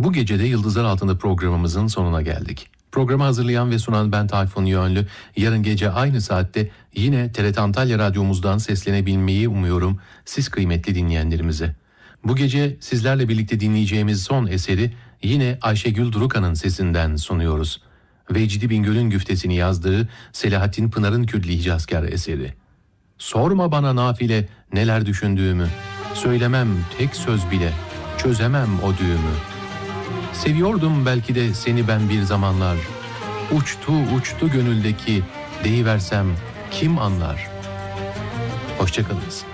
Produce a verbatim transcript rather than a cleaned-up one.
Bu gece de Yıldızlar Altında programımızın sonuna geldik. Programı hazırlayan ve sunan ben Tayfun Yönlü. Yarın gece aynı saatte yine T R T Antalya Radyomuzdan seslenebilmeyi umuyorum siz kıymetli dinleyenlerimize. Bu gece sizlerle birlikte dinleyeceğimiz son eseri yine Ayşegül Durukan'ın sesinden sunuyoruz. Vecdi Bingöl'ün güftesini yazdığı Selahattin Pınar'ın Külli Hicazkar eseri. Sorma bana nafile neler düşündüğümü, söylemem tek söz bile, çözemem o düğümü. Seviyordum belki de seni ben bir zamanlar, uçtu uçtu gönüldeki, deyiversem kim anlar? Hoşça kalınız.